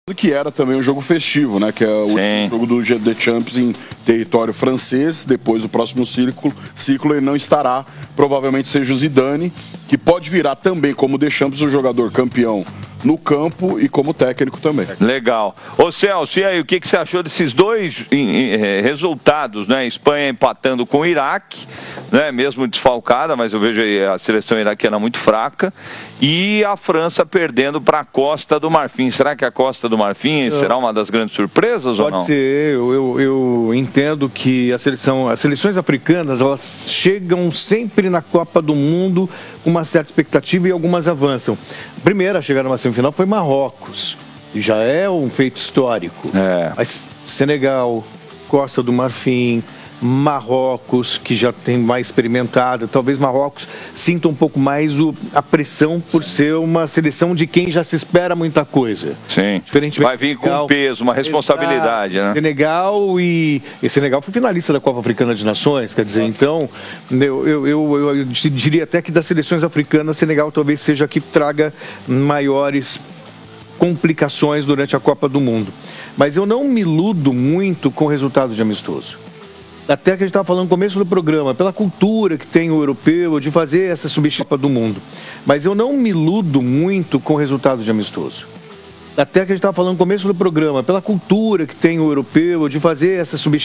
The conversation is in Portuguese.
Que era também um jogo festivo, né? Que é o último jogo do The Champions em território francês. Depois, o próximo ciclo ele não estará. Provavelmente seja o Zidane, que pode virar também como The Champions um jogador campeão no campo e como técnico também. Legal. Ô Celso, e aí, o que você achou desses dois resultados, né? Espanha empatando com o Iraque, né? Mesmo desfalcada, mas eu vejo a seleção iraquiana muito fraca, e a França perdendo para a Costa do Marfim. Será que a Costa do Marfim será uma das grandes surpresas ou não? Pode ser. Eu entendo que as seleções africanas, elas chegam sempre na Copa do Mundo com uma certa expectativa e algumas avançam. A primeira a chegar numa semifinal foi Marrocos, e já é um feito histórico. Mas Senegal, Costa do Marfim, Marrocos, que já tem mais experimentado, talvez Marrocos sinta um pouco mais a pressão por ser uma seleção de quem já se espera muita coisa. Sim, vai vir com peso, uma responsabilidade, né? Senegal e Senegal foi finalista da Copa Africana de Nações, quer dizer, então eu diria até que das seleções africanas, Senegal talvez seja a que traga maiores complicações durante a Copa do Mundo. Mas eu não me iludo muito com o resultado de amistoso. Até que a gente estava falando no começo do programa, pela cultura que tem o europeu de fazer essa substituição do mundo. Mas eu não me iludo muito com o resultado de amistoso. Até que a gente estava falando no começo do programa, pela cultura que tem o europeu de fazer essa substituição